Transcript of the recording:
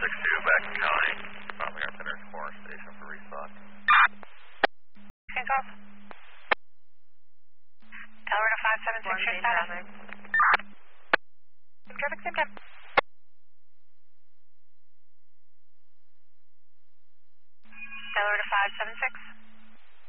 762 back to county. Probably our center Forest Station for restock. Hands off. Alberta 576 traffic. Traffic, same time.